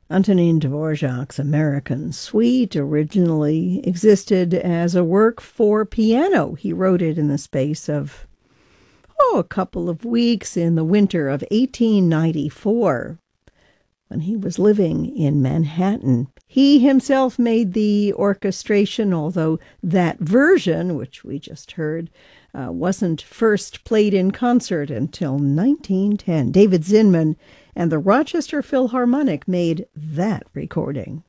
Antonin Dvorak's American Suite originally existed as a work for piano. He wrote it in the space of, a couple of weeks in the winter of 1894. When he was living in Manhattan, he himself made the orchestration, although that version, which we just heard, wasn't first played in concert until 1910. David Zinman and the Rochester Philharmonic made that recording.